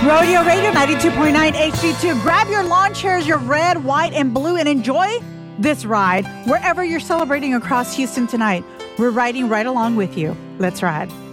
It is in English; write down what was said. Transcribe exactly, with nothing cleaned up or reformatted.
Rodeo Radio ninety-two point nine H D two. Grab your lawn chairs, your red, white, and blue, and enjoy this ride wherever you're celebrating across Houston tonight. We're riding right along with you. Let's ride.